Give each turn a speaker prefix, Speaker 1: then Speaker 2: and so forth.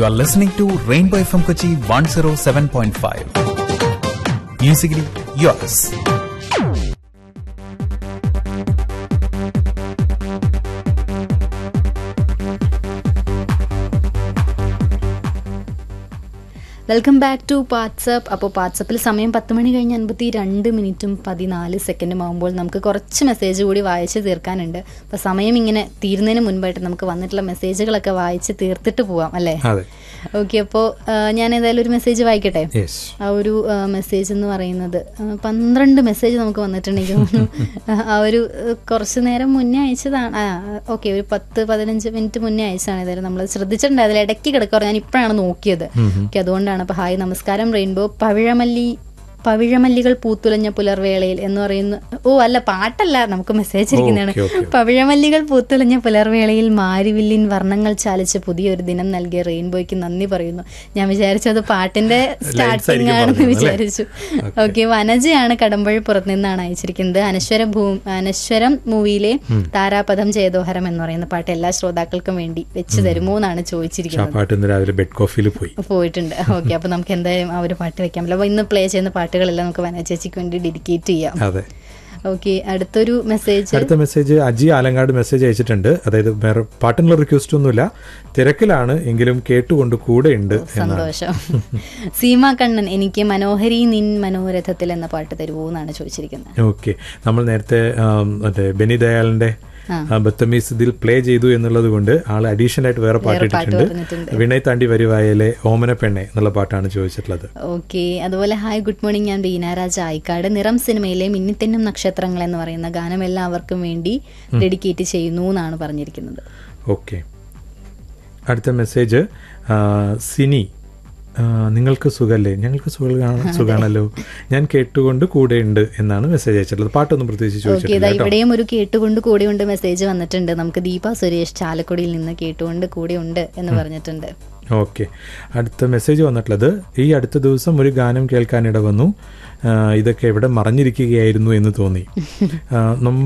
Speaker 1: You are listening to Rainbow FM Kochi 107.5. Musically yours.
Speaker 2: Welcome back to WhatsApp. അപ്പോൾ വാട്സപ്പിൽ സമയം 10 മണി കഴിഞ്ഞ് 52 മിനിറ്റും 14 സെക്കൻഡും ആകുമ്പോൾ നമുക്ക് കുറച്ച് മെസ്സേജ് കൂടി വായിച്ച് തീർക്കാനുണ്ട്. അപ്പോൾ സമയം ഇങ്ങനെ തീരുന്നതിന് മുൻപായിട്ട് നമുക്ക് വന്നിട്ടുള്ള മെസ്സേജുകളൊക്കെ വായിച്ച് തീർത്തിട്ട് പോവാം അല്ലേ? ഓക്കെ, അപ്പോൾ ഞാൻ ഏതായാലും ഒരു മെസ്സേജ് വായിക്കട്ടെ. ആ ഒരു മെസ്സേജ് എന്ന് പറയുന്നത് 12 മെസ്സേജ് നമുക്ക് വന്നിട്ടുണ്ടെങ്കിൽ ആ ഒരു കുറച്ച് നേരം മുന്നേ അയച്ചതാണ്. ഓക്കെ, ഒരു 10-15 മിനിറ്റ് മുന്നേ അയച്ചതാണ്. ഏതായാലും നമ്മൾ ശ്രദ്ധിച്ചിട്ടുണ്ട്, അതിൽ ഇടയ്ക്ക് കിടക്കാറ് ഞാൻ ഇപ്പോഴാണ് നോക്കിയത്. ഓക്കെ, അതുകൊണ്ടാണ്. അപ്പോൾ ഹായ്, നമസ്കാരം റെയിൻബോ. പവിഴമല്ലികൾ പൂത്തുലഞ്ഞ പുലർവേളയിൽ എന്ന് പറയുന്ന അല്ല, പാട്ടല്ല, നമുക്ക് മെസ്സേജ് ഇരിക്കുന്നതാണ്. പവിഴമല്ലികൾ പൂത്തുലഞ്ഞ പുലർവേളയിൽ മാരിവില്ലിൻ വർണ്ണങ്ങൾ ചാലിച്ച് പുതിയൊരു ദിനം നൽകിയ റെയിൻബോയ്ക്ക് നന്ദി പറയുന്നു. ഞാൻ വിചാരിച്ചത് പാട്ടിന്റെ സ്റ്റാർട്ടിംഗ് ആണെന്ന് വിചാരിച്ചു. ഓക്കെ, വനജയാണ് കടമ്പഴിപ്പുറത്ത് നിന്നാണ് അയച്ചിരിക്കുന്നത്. അനശ്വരം മൂവിയിലെ താരാപഥം ജയദോഹരം എന്ന് പറയുന്ന പാട്ട് എല്ലാ ശ്രോതാക്കൾക്കും വേണ്ടി വെച്ച് തരുമോ എന്നാണ് ചോദിച്ചിരിക്കുന്നത്. പോയിട്ടുണ്ട്. ഓക്കെ, അപ്പൊ നമുക്ക് എന്തായാലും ആ ഒരു പാട്ട് വെക്കാൻ പറ്റില്ല. അപ്പൊ ഇന്ന് പ്ലേ ചെയ്യുന്ന പാട്ടുകളെല്ലാം നമുക്ക് വന ചേച്ചിക്ക് വേണ്ടി ഡെഡിക്കേറ്റ് ചെയ്യാം. ഓക്കെ, അടുത്ത മെസ്സേജ് അജി ആലങ്ങാട് മെസ്സേജ് അയച്ചിട്ടുണ്ട്. അതായത് വേറെ പാട്ടിനുള്ള റിക്വസ്റ്റ് ഒന്നുമില്ല, തിരക്കിലാണ് എങ്കിലും കേട്ടുകൊണ്ട് കൂടെ ഉണ്ട്. സന്തോഷം. സീമ കണ്ണൻ, എനിക്ക് മനോഹരി നിൻ മനോരഥത്തിൽ എന്ന പാട്ട് തരുമോ എന്നാണ് ചോദിച്ചിരിക്കുന്നത്.
Speaker 3: ഓക്കെ, നമ്മൾ നേരത്തെ മറ്റേ ബെനി ദയാലിന്റെ ബത്തമീസ് ഇതിൽ പ്ലേ ചെയ്തു എന്നുള്ളത് കൊണ്ട് ആള് അഡീഷണൽ ആയിട്ട് വേറെ പാട്ട് ഇട്ടിട്ടുണ്ട്. വിനയ് താണ്ടി വരുവായയിലെ ഓമന പെണ്ണെ എന്നുള്ള പാട്ടാണ് ചോദിച്ചിട്ടുള്ളത്.
Speaker 2: ഓക്കെ, അതുപോലെ ഹായ് ഗുഡ് മോർണിംഗ്, ഞാൻ ബീനാരാജ് ആയിക്കാട്. നിറം സിനിമയിലെ മിന്നിത്തെന്നും നക്ഷത്രങ്ങൾ എന്ന് പറയുന്ന ഗാനം എല്ലാവർക്കും വേണ്ടി ഡെഡിക്കേറ്റ് ചെയ്യുന്നു എന്നാണ് പറഞ്ഞിരിക്കുന്നത്.
Speaker 3: ഓക്കെ, അടുത്ത മെസ്സേജ് സിനി, നിങ്ങൾക്ക് സുഖല്ലേ? ഞങ്ങൾക്ക് സുഖാണല്ലോ, ഞാൻ കേട്ടുകൊണ്ട് കൂടെ ഉണ്ട് എന്നാണ് മെസ്സേജ് അയച്ചിട്ടുള്ളത്. പാട്ടൊന്നും പ്രത്യേകിച്ച് ചോദിച്ചിട്ടില്ല.
Speaker 2: ഇവിടെയും ഒരു കേട്ടുകൊണ്ട് കൂടെയുണ്ട് മെസ്സേജ് വന്നിട്ടുണ്ട്. നമുക്ക് ദീപ സുരേഷ് ചാലക്കുടിയിൽ നിന്ന് കേട്ടുകൊണ്ട് കൂടെ ഉണ്ട് എന്ന് പറഞ്ഞിട്ടുണ്ട്.
Speaker 3: ഓക്കെ, അടുത്ത മെസ്സേജ് വന്നിട്ടുള്ളത്, ഈ അടുത്ത ദിവസം ഒരു ഗാനം കേൾക്കാനിട വന്നു, ഇതൊക്കെ എവിടെ മറഞ്ഞിരിക്കുകയായിരുന്നു എന്ന് തോന്നി.